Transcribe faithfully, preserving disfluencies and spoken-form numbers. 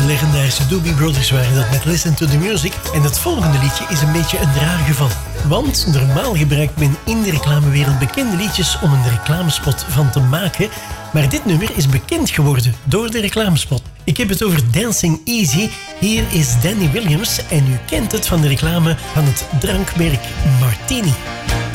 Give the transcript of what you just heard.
legendarische Doobie Brothers waren dat met Listen to the Music. En het volgende liedje is een beetje een raar geval. Want normaal gebruikt men in de reclamewereld bekende liedjes om een reclamespot van te maken. Maar dit nummer is bekend geworden door de reclamespot. Ik heb het over Dancing Easy. Hier is Danny Williams en u kent het van de reclame van het drankmerk Martini.